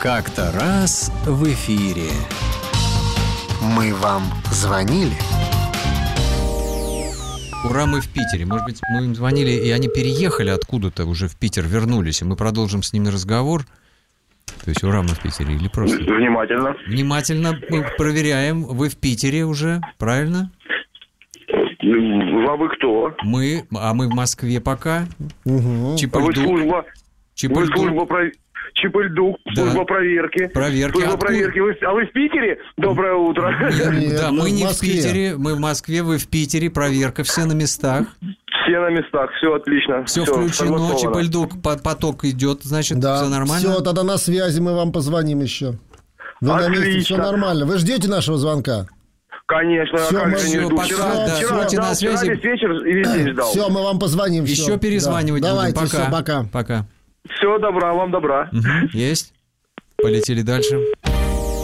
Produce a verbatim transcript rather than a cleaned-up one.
Как-то раз в эфире. Мы вам звонили? Ура, мы в Питере. Может быть, мы им звонили, и они переехали откуда-то уже в Питер, вернулись, и мы продолжим с ними разговор. То есть, ура, мы в Питере или просто... Внимательно. Внимательно мы проверяем. Вы в Питере уже, правильно? А вы кто? Мы, а мы в Москве пока. Угу. Вы служба... Вы служба про... Чипыльдук, служба да. проверки. Проверки. Служба проверки. Вы... А вы в Питере? Доброе утро. Нет, да, мы не в, в Питере, мы в Москве, вы в Питере. Проверка, все на местах. Все на местах, все отлично. Все, все включено, Чипыльдук, поток идет, значит, да. все нормально? Все, тогда на связи, мы вам позвоним еще. Вы отлично. На месте, все нормально. Вы ждете нашего звонка? Конечно, все, как мы... же не жду. Пока, вчера, да, вчера, ждите ждал, на связи. Вчера весь вечер и весь день ждал. Все, мы вам позвоним. Еще все. перезванивать да. будем. Давайте, пока. Все, пока. Пока. Все, добра, вам добра. Угу. Есть. Полетели дальше.